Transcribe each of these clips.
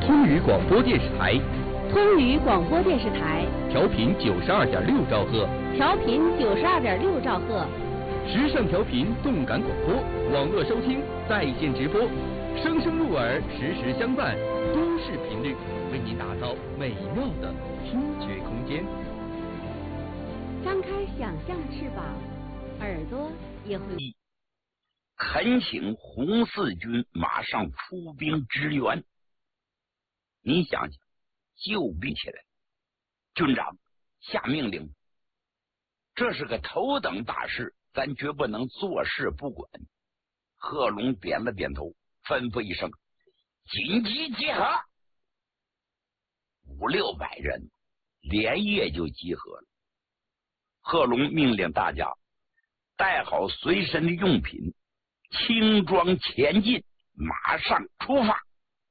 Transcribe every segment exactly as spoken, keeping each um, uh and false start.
通宇广播电视台， 通宇广播电视台， 调频九十二点六兆赫， 调频九十二点六兆赫， 时尚调频，动感广播，网络收听，在线直播，声声入耳，时时相伴，都市频率，为您打造美妙的听觉空间。 张开想象的翅膀，耳朵也会。 恳请红四军马上出兵支援。你想想，就逼起来，军长下命令，这是个头等大事，咱绝不能坐视不管。贺龙点了点头，吩咐一声：“紧急集合！”五六百人连夜就集合了。贺龙命令大家带好随身的用品，轻装前进，马上出发。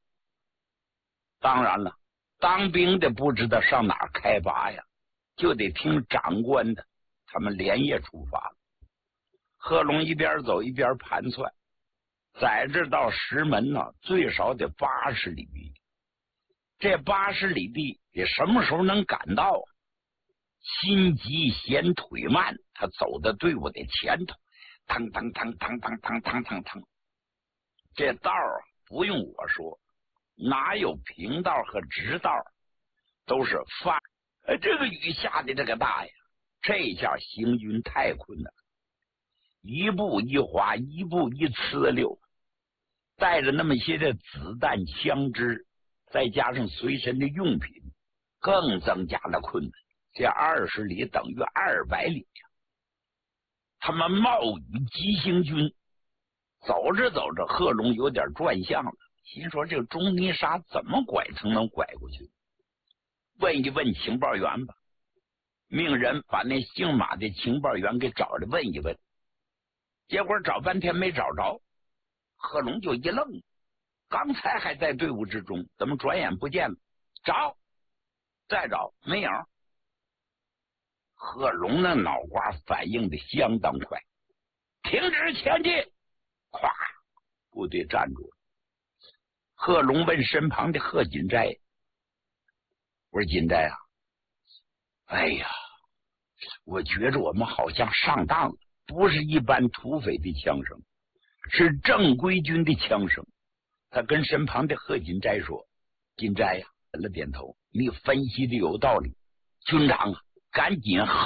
当然了，当兵的不知道上哪儿开拔呀，就得听长官的。他们连夜出发了。贺龙一边走一边盘算，在这到石门呢，最少得八十里地。这八十里地得什么时候能赶到啊？心急嫌腿慢，他走的队伍的前头，腾腾腾腾腾腾腾腾腾，这道啊，不用我说，哪有平道和直道，都是翻。这个雨下的这个大呀，这下行军太困难，一步一滑，一步一呲溜，带着那么些的子弹枪支，再加上随身的用品，更增加了困难。这二十里等于二百里呀！他们冒雨急行军，走着走着，贺龙有点转向了，心说这个中泥沙怎么拐才能拐过去？问一问情报员吧，命人把那姓马的情报员给找着问一问，结果找半天没找着，贺龙就一愣，刚才还在队伍之中，怎么转眼不见了？找，再找，没影。贺龙那脑瓜反应的相当快，停止前进！咵，部队站住了。贺龙问身旁的贺锦斋：“我说锦斋啊，哎呀，我觉着我们好像上当了，不是一般土匪的枪声，是正规军的枪声。”他跟身旁的贺锦斋说：“锦斋呀，点了点头，你分析的有道理，军长啊，赶紧